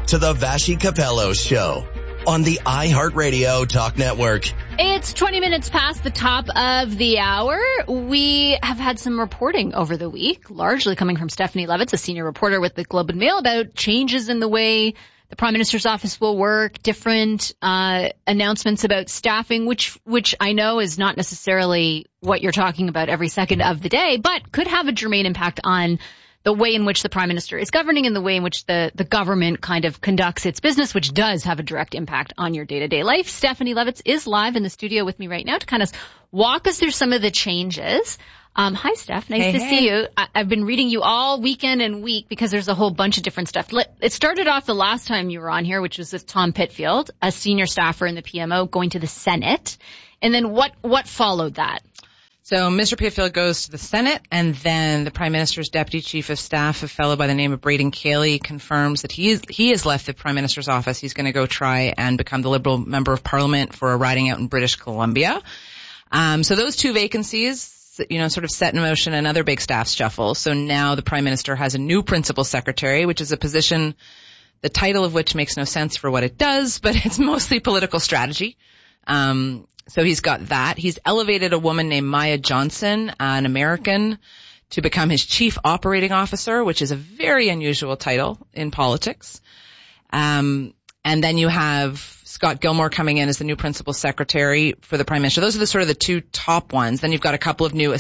to the Vashi Capello Show on the iHeartRadio Talk Network. It's 20 minutes past the top of the hour. We have had some reporting over the week, largely coming from Stephanie Levitz, a senior reporter with the Globe and Mail, about changes in the way the Prime Minister's office will work, different announcements about staffing, which I know is not necessarily what you're talking about every second of the day, but could have a germane impact on the way in which the Prime Minister is governing and the way in which the government kind of conducts its business, which does have a direct impact on your day-to-day life. Stephanie Levitz is live in the studio with me right now to kind of walk us through some of the changes. Hi, Steph. Nice to see you. I've been reading you all weekend and week because there's a whole bunch of different stuff. It started off the last time you were on here, which was with Tom Pitfield, a senior staffer in the PMO, going to the Senate. And then what followed that? So Mr. Pitfield goes to the Senate, and then the Prime Minister's Deputy Chief of Staff, a fellow by the name of Braden Cayley, confirms that he has left the Prime Minister's office. He's going to go try and become the Liberal Member of Parliament for a riding out in British Columbia. So those two vacancies, sort of set in motion another big staff shuffle. So now the Prime Minister has a new Principal Secretary, which is a position, the title of which makes no sense for what it does, but it's mostly political strategy. So he's got that. He's elevated a woman named Maya Johnson, an American, to become his Chief Operating Officer, which is a very unusual title in politics. And then you have Scott Gilmore coming in as the new Principal Secretary for the Prime Minister. Those are the two top ones. Then you've got a couple of new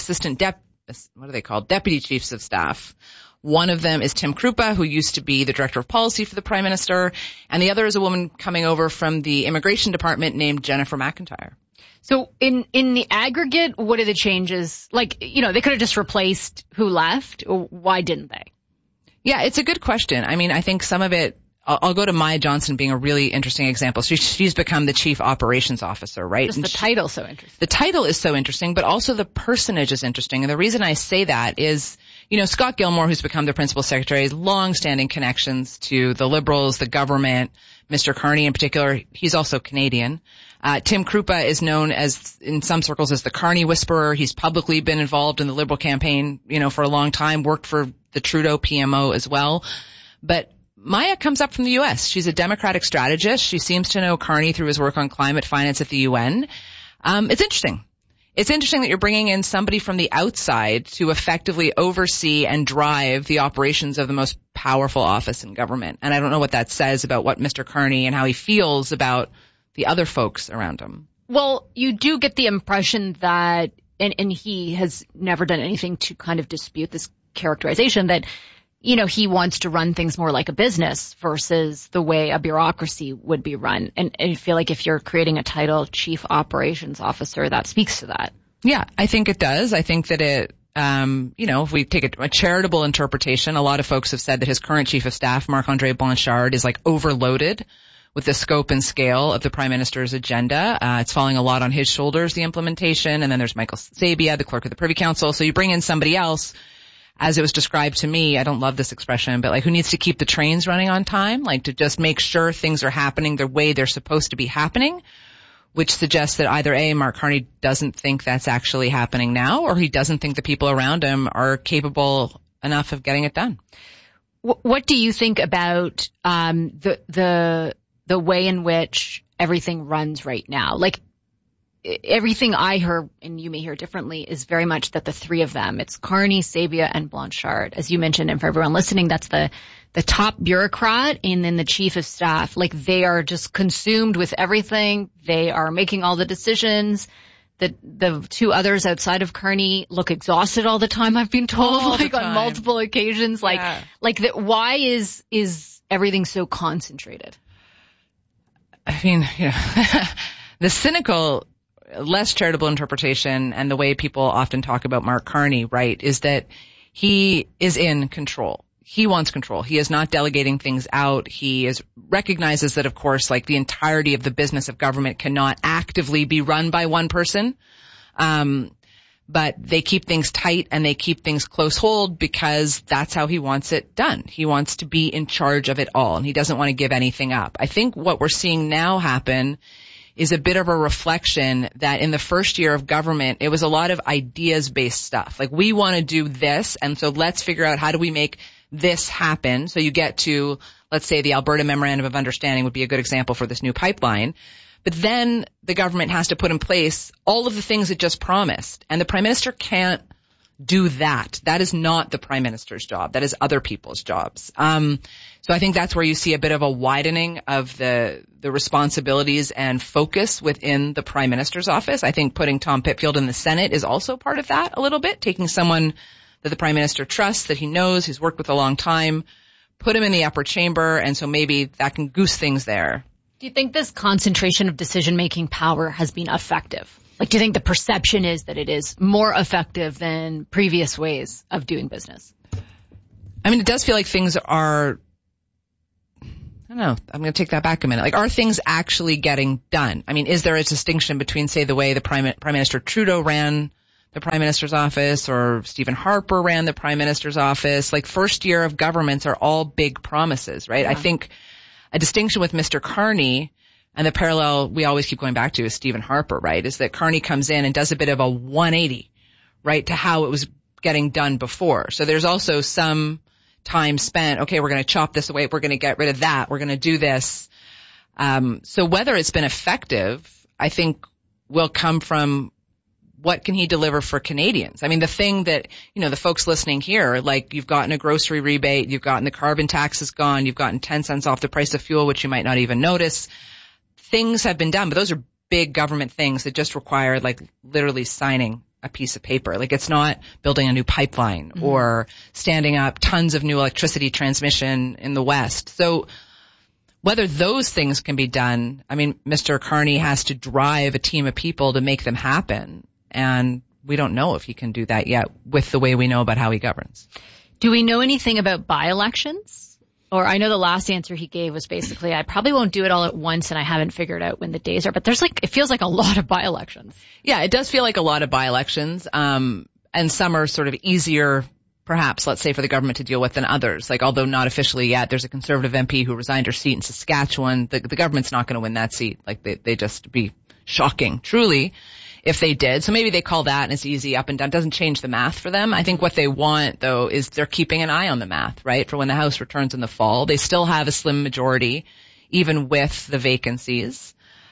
Deputy Chiefs of Staff. One of them is Tim Krupa, who used to be the Director of Policy for the Prime Minister. And the other is a woman coming over from the Immigration Department named Jennifer McIntyre. So in the aggregate, what are the changes? They could have just replaced who left. Why didn't they? Yeah, it's a good question. I mean, I think some of it, I'll go to Maya Johnson being a really interesting example. So she's become the Chief Operations Officer, right? Just the title's so interesting. The title is so interesting, but also the personage is interesting. And the reason I say that is, Scott Gilmore, who's become the Principal Secretary, has long-standing connections to the Liberals, the government, Mr. Carney in particular. He's also Canadian. Tim Krupa is known as, in some circles, as the Carney Whisperer. He's publicly been involved in the Liberal campaign, for a long time, worked for the Trudeau PMO as well. But Maya comes up from the U.S. She's a Democratic strategist. She seems to know Carney through his work on climate finance at the UN. It's interesting. It's interesting that you're bringing in somebody from the outside to effectively oversee and drive the operations of the most powerful office in government. And I don't know what that says about what Mr. Carney and how he feels about the other folks around him. Well, you do get the impression that, and he has never done anything to kind of dispute this characterization, that he wants to run things more like a business versus the way a bureaucracy would be run. And I feel like if you're creating a title, Chief Operations Officer, that speaks to that. Yeah, I think it does. I think that it, if we take a charitable interpretation, a lot of folks have said that his current Chief of Staff, Marc-André Blanchard, is overloaded with the scope and scale of the Prime Minister's agenda. It's falling a lot on his shoulders, the implementation. And then there's Michael Sabia, the Clerk of the Privy Council. So you bring in somebody else, as it was described to me, I don't love this expression, but who needs to keep the trains running on time, to just make sure things are happening the way they're supposed to be happening, which suggests that either A, Mark Carney doesn't think that's actually happening now, or he doesn't think the people around him are capable enough of getting it done. What do you think about the way in which everything runs right now? Everything I hear, and you may hear differently, is very much that the three of them, it's Carney, Sabia, and Blanchard. As you mentioned, and for everyone listening, that's the top bureaucrat and then the Chief of Staff. They are just consumed with everything. They are making all the decisions. The two others outside of Carney look exhausted all the time, I've been told, on multiple occasions. Why is everything so concentrated? I mean, the cynical, less charitable interpretation, and the way people often talk about Mark Carney, right, is that he is in control. He wants control. He is not delegating things out. He recognizes that, of course, the entirety of the business of government cannot actively be run by one person. But they keep things tight and they keep things close hold because that's how he wants it done. He wants to be in charge of it all, and he doesn't want to give anything up. I think what we're seeing now happen is a bit of a reflection that in the first year of government, it was a lot of ideas-based stuff. We want to do this, and so let's figure out how do we make this happen. So you get to, let's say, the Alberta Memorandum of Understanding would be a good example for this new pipeline. But then the government has to put in place all of the things it just promised. And the Prime Minister can't do that. That is not the Prime Minister's job. That is other people's jobs. So I think that's where you see a bit of a widening of the responsibilities and focus within the Prime Minister's office. I think putting Tom Pitfield in the Senate is also part of that a little bit, taking someone that the Prime Minister trusts, that he knows, who's worked with a long time, put him in the upper chamber, and so maybe that can goose things there. Do you think this concentration of decision-making power has been effective? Like, do you think the perception is that it is more effective than previous ways of doing business? I mean, it does feel like things are, I don't know, I'm going to take that back a minute. Like, are things actually getting done? I mean, is there a distinction between, say, the way the Prime Minister Trudeau ran the Prime Minister's office or Stephen Harper ran the Prime Minister's office? Like, first year of governments are all big promises, right? Yeah. I think a distinction with Mr. Carney, and the parallel we always keep going back to is Stephen Harper, right, is that Carney comes in and does a bit of a 180, right, to how it was getting done before. So there's also some time spent, okay, we're going to chop this away, we're going to get rid of that, we're going to do this. So whether it's been effective, I think will come from what can he deliver for Canadians? I mean, the thing that, you know, the folks listening here, like, you've gotten a grocery rebate, you've gotten the carbon taxes gone, you've gotten 10 cents off the price of fuel, which you might not even notice. Things have been done, but those are big government things that just require, like, literally signing a piece of paper. Like, it's not building a new pipeline or standing up tons of new electricity transmission in the West. So whether those things can be done, I mean, Mr. Carney has to drive a team of people to make them happen. And we don't know if he can do that yet with the way we know about how he governs. Do we know anything about by-elections? Or I know the last answer he gave was basically, I probably won't do it all at once and I haven't figured out when the days are. But there's it feels like a lot of by-elections. Yeah, it does feel like a lot of by-elections. And some are sort of easier, perhaps, let's say, for the government to deal with than others. Like, although not officially yet, there's a Conservative MP who resigned her seat in Saskatchewan. The government's not going to win that seat. Like, they just be shocking, truly, if they did. So maybe they call that and it's easy up and down. It doesn't change the math for them. I think what they want, though, is they're keeping an eye on the math, right? For when the House returns in the fall. They still have a slim majority, even with the vacancies.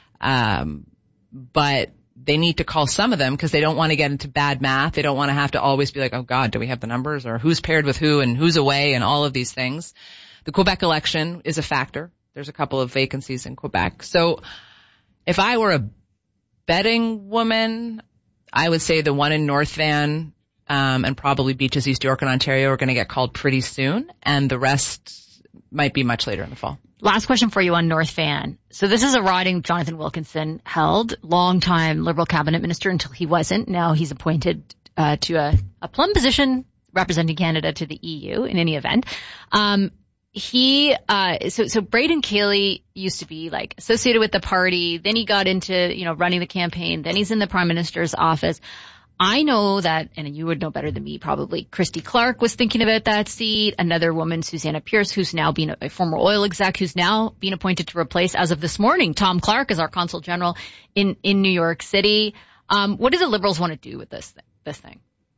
But they need to call some of them because they don't want to get into bad math. They don't want to have to always be like, oh God, do we have the numbers, or who's paired with who and who's away and all of these things. The Quebec election is a factor. There's a couple of vacancies in Quebec. So if I were a betting woman, I would say the one in North Van and probably Beaches, East York and Ontario are going to get called pretty soon, and the rest might be much later in the fall. Last question for you on North Van. So this is a riding Jonathan Wilkinson held, longtime Liberal cabinet minister until he wasn't. Now he's appointed to a plum position representing Canada to the EU in any event. So Braden Cayley used to be like associated with the party. Then he got into, running the campaign. Then he's in the Prime Minister's office. I know that, and you would know better than me probably, Christy Clark was thinking about that seat. Another woman, Susanna Pierce, who's now been a former oil exec, who's now being appointed to replace, as of this morning, Tom Clark as our consul general in New York City. What do the Liberals want to do with this thing?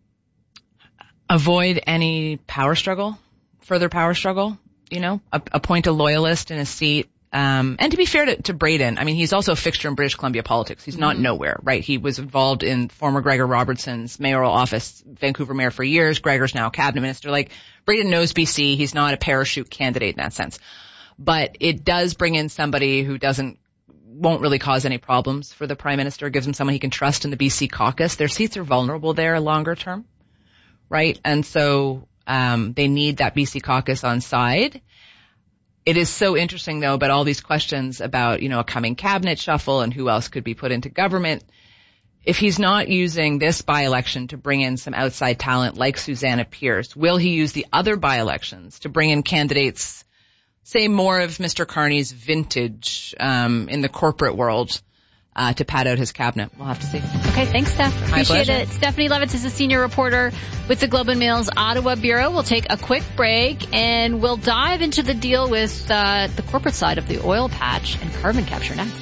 Avoid any further power struggle. Appoint a loyalist in a seat. And to be fair to Braden, I mean, he's also a fixture in British Columbia politics. He's not nowhere, right? He was involved in former Gregor Robertson's mayoral office, Vancouver mayor for years. Gregor's now cabinet minister. Like, Braden knows BC. He's not a parachute candidate in that sense. But it does bring in somebody who won't really cause any problems for the Prime Minister. It gives him someone he can trust in the BC caucus. Their seats are vulnerable there longer term, right? And so they need that BC caucus on side. It is so interesting, though, about all these questions about, a coming cabinet shuffle and who else could be put into government. If he's not using this by-election to bring in some outside talent like Susanna Pierce, will he use the other by-elections to bring in candidates, say, more of Mr. Carney's vintage in the corporate world to pad out his cabinet? We'll have to see. Okay, thanks, Steph. Appreciate it. Stephanie Levitz is a senior reporter with the Globe and Mail's Ottawa Bureau. We'll take a quick break, and we'll dive into the deal with the corporate side of the oil patch and carbon capture next.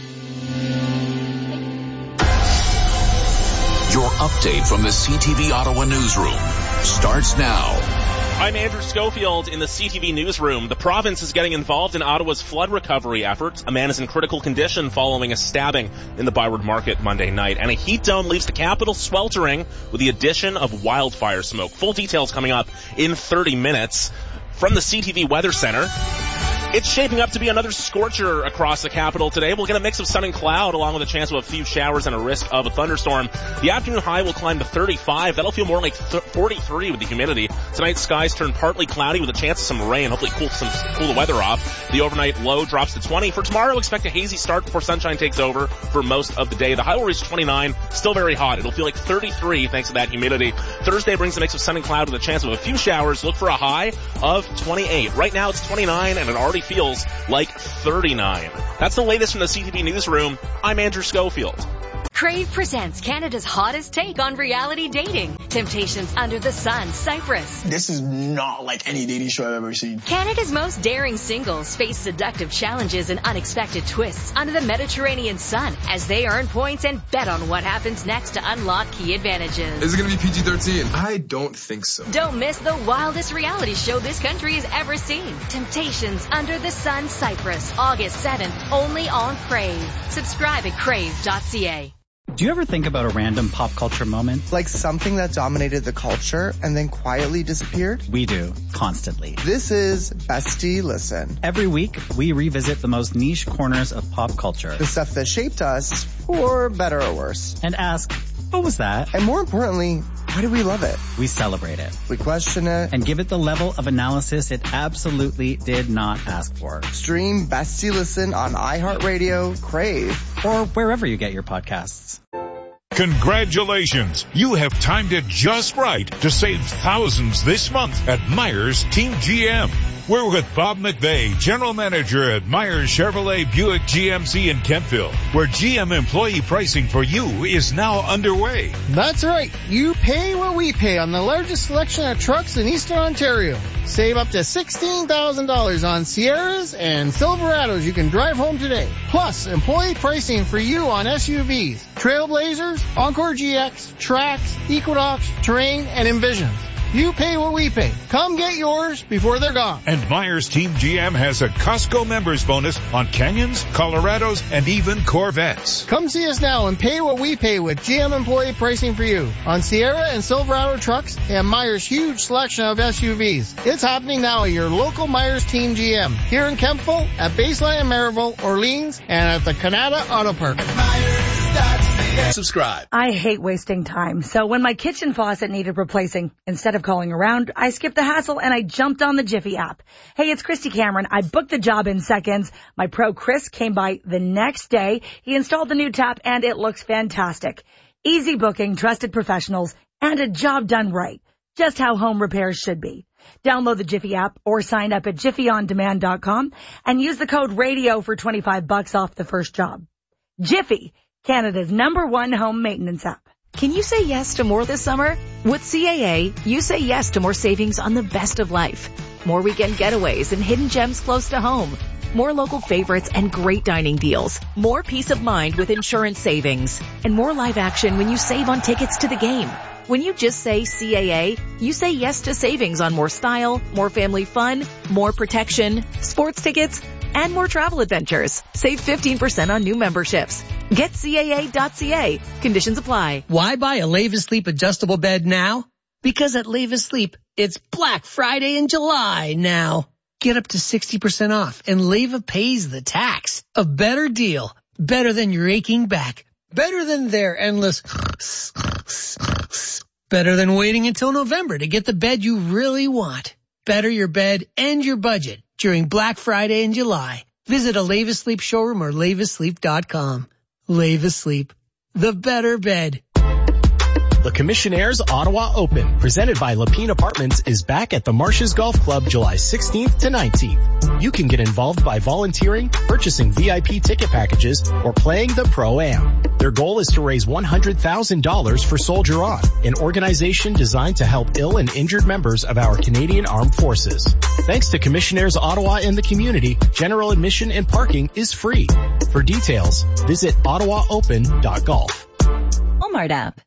Your update from the CTV Ottawa newsroom starts now. I'm Andrew Schofield in the CTV newsroom. The province is getting involved in Ottawa's flood recovery efforts. A man is in critical condition following a stabbing in the Byward Market Monday night. And a heat dome leaves the capital sweltering with the addition of wildfire smoke. Full details coming up in 30 minutes. From the CTV Weather Center, it's shaping up to be another scorcher across the capital today. We'll get a mix of sun and cloud along with a chance of a few showers and a risk of a thunderstorm. The afternoon high will climb to 35. That'll feel more like 43 with the humidity. Tonight, skies turn partly cloudy with a chance of some rain. Hopefully cool the weather off. The overnight low drops to 20. For tomorrow, expect a hazy start before sunshine takes over for most of the day. The high will reach 29. Still very hot. It'll feel like 33 thanks to that humidity. Thursday brings a mix of sun and cloud with a chance of a few showers. Look for a high of 28. Right now, it's 29 and it already feels like 39. That's the latest from the CTV newsroom. I'm Andrew Schofield. Crave presents Canada's hottest take on reality dating. Temptations Under the Sun, Cyprus. This is not like any dating show I've ever seen. Canada's most daring singles face seductive challenges and unexpected twists under the Mediterranean sun as they earn points and bet on what happens next to unlock key advantages. Is it going to be PG-13? I don't think so. Don't miss the wildest reality show this country has ever seen. Temptations Under the Sun, Cyprus, August 7th, only on Crave. Subscribe at crave.ca. Do you ever think about a random pop culture moment? Like something that dominated the culture and then quietly disappeared? We do, constantly. This is Bestie Listen. Every week, we revisit the most niche corners of pop culture. The stuff that shaped us, for better or worse. And ask, what was that? And more importantly, why do we love it? We celebrate it. We question it. And give it the level of analysis it absolutely did not ask for. Stream Bestie Listen on iHeartRadio, Crave, or wherever you get your podcasts. Congratulations! You have timed it just right to save thousands this month at Myers Team GM. We're with Bob McVeigh, General Manager at Myers Chevrolet Buick GMC in Kentville, where GM employee pricing for you is now underway. That's right. You pay what we pay on the largest selection of trucks in Eastern Ontario. Save up to $16,000 on Sierras and Silverados you can drive home today. Plus, employee pricing for you on SUVs, Trailblazers, Encore GX, Trax, Equinox, Terrain, and Envisions. You pay what we pay. Come get yours before they're gone. And Myers Team GM has a Costco members bonus on Canyons, Colorados, and even Corvettes. Come see us now and pay what we pay with GM employee pricing for you on Sierra and Silverado trucks and Myers' huge selection of SUVs. It's happening now at your local Myers Team GM here in Kempville, at Baseline in Maryville, Orleans, and at the Canada Auto Park. Subscribe. I hate wasting time. So when my kitchen faucet needed replacing, instead of calling around, I skipped the hassle and I jumped on the Jiffy app. Hey, it's Christy Cameron. I booked the job in seconds. My pro Chris came by the next day. He installed the new tap and it looks fantastic. Easy booking, trusted professionals, and a job done right. Just how home repairs should be. Download the Jiffy app or sign up at jiffyondemand.com and use the code RADIO for $25 off the first job. Jiffy, Canada's #1 home maintenance app. Can you say yes to more this summer? With CAA, you say yes to more savings on the best of life. More weekend getaways and hidden gems close to home. More local favorites and great dining deals. More peace of mind with insurance savings. And more live action when you save on tickets to the game. When you just say CAA, you say yes to savings on more style, more family fun, more protection, sports tickets, and more travel adventures. Save 15% on new memberships. Get CAA.ca. Conditions apply. Why buy a Lavis Sleep adjustable bed now? Because at Lavis Sleep, it's Black Friday in July now. Get up to 60% off and Leva pays the tax. A better deal. Better than your aching back. Better than their endless better than waiting until November to get the bed you really want. Better your bed and your budget during Black Friday in July. Visit a Lavis Sleep showroom or LavisSleep.com. Lavis Sleep. The better bed. The Commissionaires Ottawa Open, presented by Lapine Apartments, is back at the Marshes Golf Club July 16th to 19th. You can get involved by volunteering, purchasing VIP ticket packages, or playing the Pro-Am. Their goal is to raise $100,000 for Soldier On, an organization designed to help ill and injured members of our Canadian Armed Forces. Thanks to Commissionaires Ottawa and the community, general admission and parking is free. For details, visit ottawaopen.golf. Walmart app.